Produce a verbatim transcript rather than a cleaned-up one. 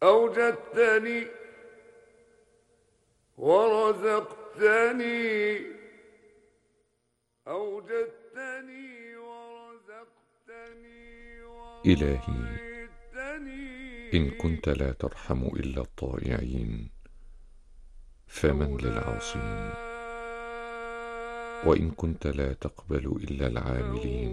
أوجدتني ورزقتني أوجدتني ورزقتني إلهي، ورعيتني إن كنت لا ترحم إلا الطائعين فمن للعاصين، وإن كنت لا تقبل إلا العاملين